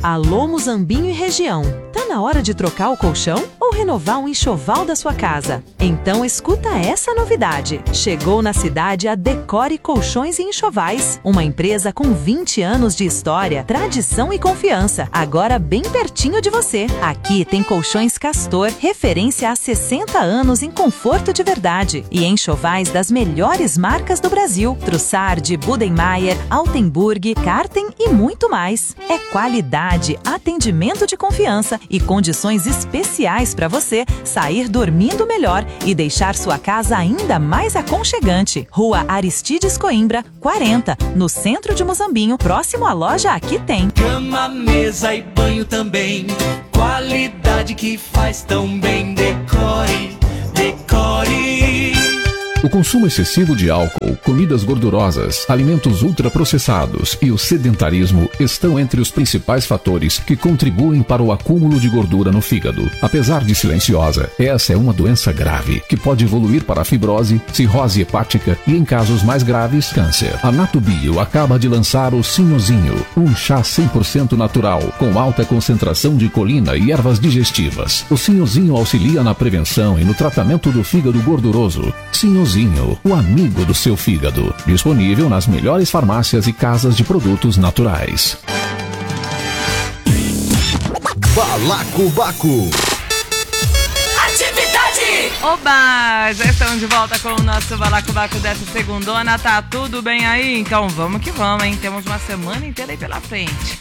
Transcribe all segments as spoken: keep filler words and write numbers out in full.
Alô Muzambinho e região. Tá na hora de trocar o colchão ou renovar o enxoval da sua casa? Então escuta essa novidade. Chegou na cidade a Decore Colchões e Enxovais, uma empresa com vinte anos de história, tradição e confiança, agora bem pertinho de você. Aqui tem colchões Castor, referência há sessenta anos em conforto de verdade, e enxovais das melhores marcas do Brasil: Trussardi, Budenmeier, Altenburg, Karten e muito mais. É qualidade, atendimento de confiança e condições especiais para você sair dormindo melhor e deixar sua casa ainda mais aconchegante. Rua Aristides Coimbra, quarenta, no centro de Muzambinho, próximo à loja Aqui Tem. Cama, mesa e banho também, qualidade que faz tão bem. Decore, decore. O consumo excessivo de álcool, comidas gordurosas, alimentos ultraprocessados e o sedentarismo estão entre os principais fatores que contribuem para o acúmulo de gordura no fígado. Apesar de silenciosa, essa é uma doença grave que pode evoluir para fibrose, cirrose hepática e, em casos mais graves, câncer. A Natubio acaba de lançar o Sinhozinho, um chá cem por cento natural com alta concentração de colina e ervas digestivas. O Sinhozinho auxilia na prevenção e no tratamento do fígado gorduroso. Sinhozinho, o amigo do seu fígado. Disponível nas melhores farmácias e casas de produtos naturais. Balacobaco. Atividade! Oba! Já estamos de volta com o nosso Balacobaco dessa segundona. Tá tudo bem aí? Então vamos que vamos, hein? Temos uma semana inteira aí pela frente.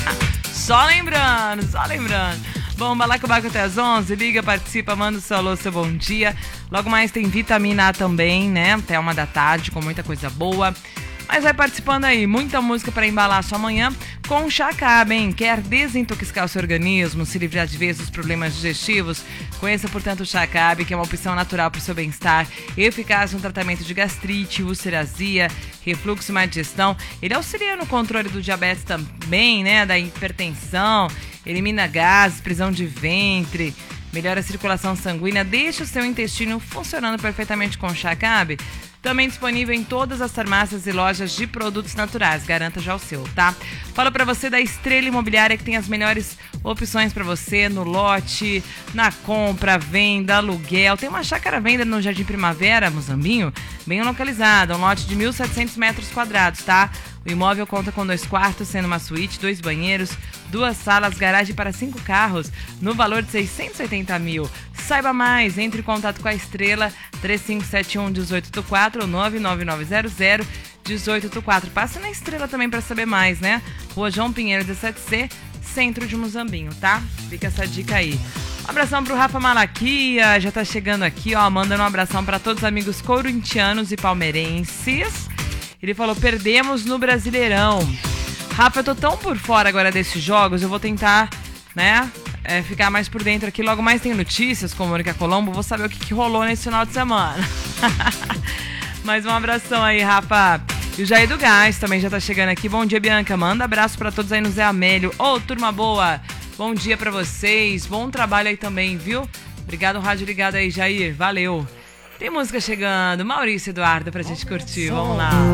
Só lembrando, só lembrando. Bom, Balacobaco até às onze, liga, participa, manda o seu alô, seu bom dia. Logo mais tem vitamina A também, né? Até uma da tarde, com muita coisa boa. Mas vai participando aí, muita música para embalar a sua manhã com Chacab, hein? Quer desintoxicar o seu organismo, se livrar de vez dos problemas digestivos? Conheça, portanto, o Chacab, que é uma opção natural para o seu bem-estar, eficaz no tratamento de gastrite, ulcerazia, refluxo e má digestão. Ele auxilia no controle do diabetes também, né? Da hipertensão, elimina gases, prisão de ventre, melhora a circulação sanguínea, deixa o seu intestino funcionando perfeitamente com o Chacab. Também disponível em todas as farmácias e lojas de produtos naturais. Garanta já o seu, tá? Fala pra você da Estrela Imobiliária, que tem as melhores opções pra você no lote, na compra, venda, aluguel. Tem uma chácara à venda no Jardim Primavera, Muzambinho, bem localizada. Um lote de mil e setecentos metros quadrados, tá? O imóvel conta com dois quartos, sendo uma suíte, dois banheiros, duas salas, garagem para cinco carros, no valor de seiscentos e oitenta mil. Saiba mais, entre em contato com a Estrela, três cinco sete um, um oito oito quatro ou nove nove nove zero zero, um oito oito quatro. Passa na Estrela também para saber mais, né? Rua João Pinheiro, dezessete C, centro de Muzambinho, tá? Fica essa dica aí. Um abração pro Rafa Malaquia, já tá chegando aqui, ó, mandando um abração para todos os amigos corintianos e palmeirenses. Ele falou, perdemos no Brasileirão. Rafa, eu tô tão por fora agora desses jogos, eu vou tentar, né, é, ficar mais por dentro aqui. Logo mais tem notícias com a Mônica Colombo, vou saber o que, que rolou nesse final de semana. Mas um abração aí, Rafa. E o Jair do Gás também já tá chegando aqui. Bom dia, Bianca. Manda abraço pra todos aí no Zé Amélio. Ô, turma boa. Bom dia pra vocês. Bom trabalho aí também, viu? Obrigado, rádio ligado aí, Jair. Valeu. Tem música chegando. Maurício Eduardo pra gente curtir. Vamos lá.